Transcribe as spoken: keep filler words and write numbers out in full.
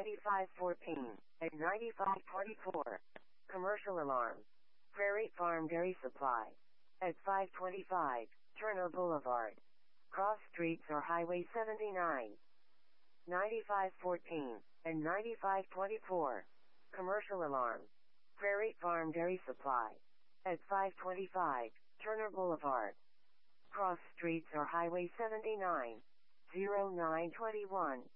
ninety-five fourteen and ninety-five twenty-four. Commercial alarm. Prairie Farm Dairy Supply. At five twenty-five, Turner Boulevard. Cross streets or Highway seventy-nine. ninety-five fourteen and ninety-five twenty-four. Commercial alarm. Prairie Farm Dairy Supply. At five twenty-five, Turner Boulevard. Cross streets or Highway seventy-nine. oh nine twenty-one.